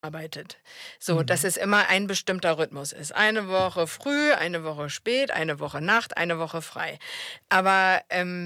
arbeitet. So, dass es immer ein bestimmter Rhythmus ist. Eine Woche früh, eine Woche spät, eine Woche Nacht, eine Woche frei. Aber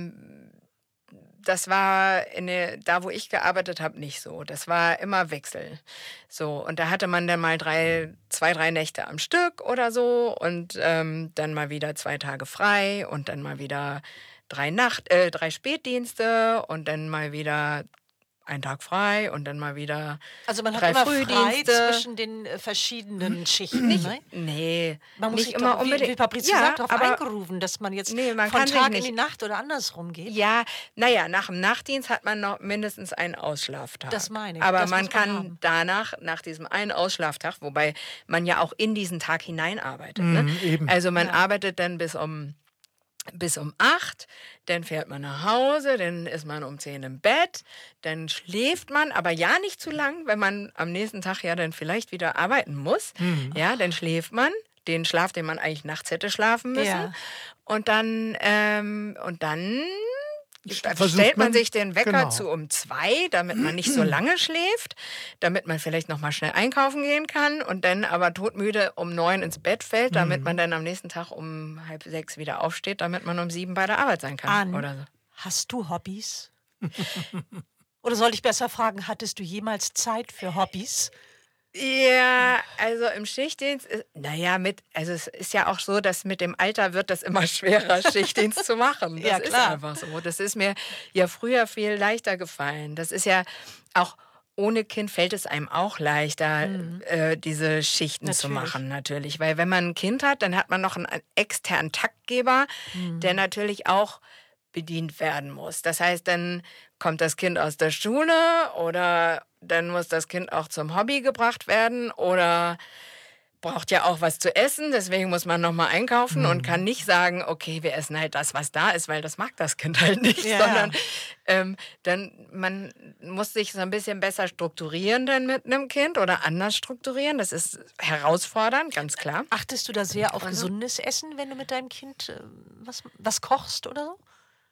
das war da, wo ich gearbeitet habe, nicht so. Das war immer Wechsel. So, und da hatte man dann mal 2, 3 Nächte am Stück oder so und dann mal wieder 2 Tage frei und dann mal wieder 3 Spätdienste und dann mal wieder einen Tag frei und dann mal wieder Also man hat 3 immer frei Frühdienste. zwischen den verschiedenen Schichten, ne? Nee, Man muss nicht sich immer doch, wie unbedingt. Fabrizio Ja, sagt, darauf aber eingerufen, dass man jetzt nee, man von kann sich Tag in die nicht. Nacht oder andersrum geht. Ja, naja, nach dem Nachtdienst hat man noch mindestens einen Ausschlaftag. Das meine ich, Aber das man muss man kann haben. danach, nach diesem einen Ausschlaftag, wobei man ja auch in diesen Tag hineinarbeitet. Ne? Eben. Also man Ja. arbeitet dann bis um 8, dann fährt man nach Hause, dann ist man um 10 im Bett, dann schläft man, aber ja nicht zu lang, wenn man am nächsten Tag ja dann vielleicht wieder arbeiten muss. Ja, dann schläft man, den Schlaf, den man eigentlich nachts hätte schlafen müssen. Ja. Und dann Versucht stellt man man- sich den Wecker genau. zu um 2, damit man nicht so lange schläft, damit man vielleicht noch mal schnell einkaufen gehen kann und dann aber todmüde um 9 ins Bett fällt, damit man dann am nächsten Tag um 5:30 wieder aufsteht, damit man um 7 bei der Arbeit sein kann. Ann, Oder so. hast du Hobbys? Oder soll ich besser fragen, hattest du jemals Zeit für Hobbys? Ja, also im Schichtdienst, also es ist ja auch so, dass mit dem Alter wird das immer schwerer, Schichtdienst zu machen. Das Ja, ist klar. einfach so. Das ist mir ja früher viel leichter gefallen. Das ist ja auch ohne Kind fällt es einem auch leichter, diese Schichten zu Natürlich. machen, natürlich. Weil wenn man ein Kind hat, dann hat man noch einen externen Taktgeber, der natürlich auch bedient werden muss. Das heißt, dann kommt das Kind aus der Schule oder dann muss das Kind auch zum Hobby gebracht werden oder braucht ja auch was zu essen, deswegen muss man nochmal einkaufen und kann nicht sagen, okay, wir essen halt das, was da ist, weil das mag das Kind halt nicht, Ja. sondern dann man muss sich so ein bisschen besser strukturieren dann mit einem Kind oder anders strukturieren. Das ist herausfordernd, ganz klar. Achtest du da sehr auf gesundes Essen, wenn du mit deinem Kind was kochst oder so?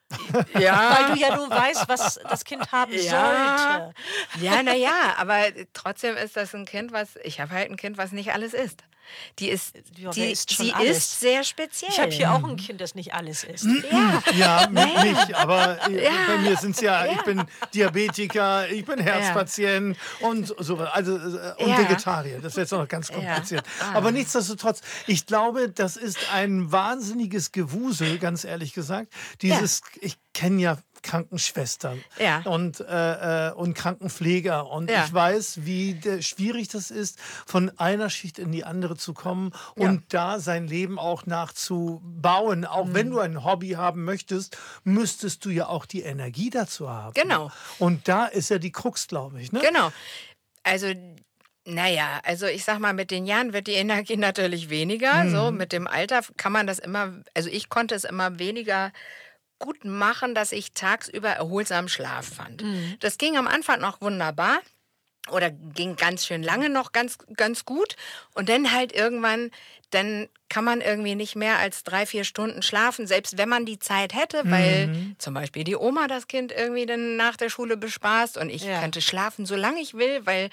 Ja. Weil du ja nun weißt, was das Kind haben sollte. Ja, naja, aber trotzdem ist das ein Kind, ich habe halt ein Kind, was nicht alles isst. Ja, wer isst schon sie alles? ist sehr speziell. Ich habe hier auch ein Kind, das nicht alles isst. Ja, nicht, aber bei mir sind es ich bin Diabetiker, ich bin Herzpatient und so, also und Ja. Vegetarier. Das wird jetzt noch ganz kompliziert. Aber nichtsdestotrotz, ich glaube, das ist ein wahnsinniges Gewusel, ganz ehrlich gesagt. Ich kenne ja Krankenschwestern Ja. und Krankenpfleger und Ja. ich weiß, wie schwierig das ist, von einer Schicht in die andere zu kommen und da sein Leben auch nachzubauen. Auch wenn du ein Hobby haben möchtest, müsstest du ja auch die Energie dazu haben. Genau. Und da ist ja die Krux, glaube ich. Ne? Genau. Also, naja, also ich sag mal, mit den Jahren wird die Energie natürlich weniger. So, mit dem Alter kann man das ich konnte es immer weniger gut machen, dass ich tagsüber erholsamen Schlaf fand. Das ging am Anfang noch wunderbar. Oder ging ganz schön lange noch ganz, ganz gut. Und dann halt irgendwann, dann kann man irgendwie nicht mehr als 3, 4 Stunden schlafen, selbst wenn man die Zeit hätte, weil zum Beispiel die Oma das Kind irgendwie dann nach der Schule bespaßt und ich könnte schlafen, solange ich will, weil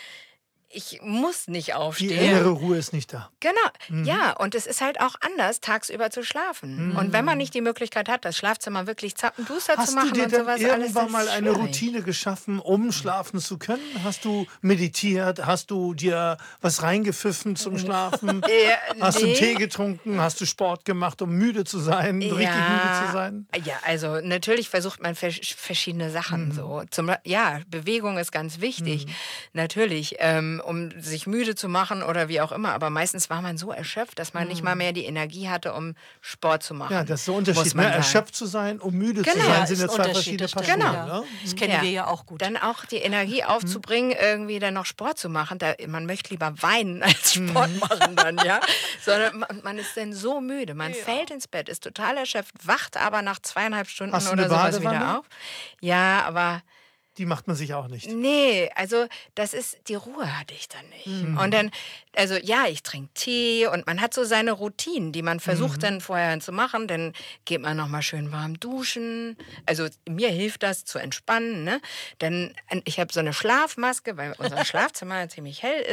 ich muss nicht Die aufstehen. innere Ruhe ist nicht da. Genau, ja, und es ist halt auch anders, tagsüber zu schlafen. Und wenn man nicht die Möglichkeit hat, das Schlafzimmer wirklich zappenduster zu Hast machen du dir und denn sowas alles, irgendwann das mal ist eine schwierig. Routine geschaffen, um schlafen zu können? Hast du meditiert? Hast du dir was reingepfiffen zum Schlafen? Hast du nee. Tee getrunken? Hast du Sport gemacht, um müde zu sein, richtig müde zu sein? Ja, also natürlich versucht man verschiedene Sachen so. Bewegung ist ganz wichtig, natürlich, um sich müde zu machen oder wie auch immer. Aber meistens war man so erschöpft, dass man nicht mal mehr die Energie hatte, um Sport zu machen. Ja, das ist der muss Unterschied. man Ne? sagen. Erschöpft zu sein und müde zu Genau. sein, Ja, sind ist ja ein zwei Unterschied, verschiedene das Paar stimmt, Schuhe. ja. Ne? Das kennen wir ja auch gut. Dann auch die Energie aufzubringen, irgendwie dann noch Sport zu machen. Man möchte lieber weinen als Sport machen dann, ja. Sondern man ist dann so müde. Man fällt ins Bett, ist total erschöpft, wacht aber nach 2,5 Stunden Hast du oder eine sowas Badewanne? wieder auf. Ja, aber Die macht man sich auch nicht. Nee, also die Ruhe hatte ich dann nicht. Und dann, also ja, ich trinke Tee und man hat so seine Routinen, die man versucht dann vorher zu machen. Dann geht man nochmal schön warm duschen. Also mir hilft das zu entspannen. Ne? Dann, ich habe so eine Schlafmaske, weil unser Schlafzimmer ziemlich hell